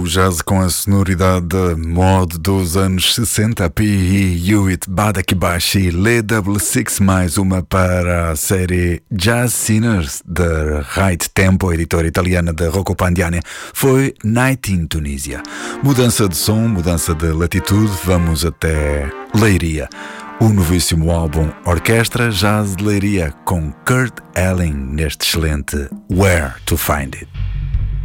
jazz com a sonoridade mod dos anos 60, P.E. Hewitt, Bada Kibashi, Level 6, mais uma para a série Jazz Sinners da Right Tempo, editora italiana da Rocco Pandiani. Foi Night in Tunisia. Mudança de som, mudança de latitude, vamos até Leiria. O novíssimo álbum Orquestra Jazz de Leiria com Kurt Elling neste excelente Where to Find It.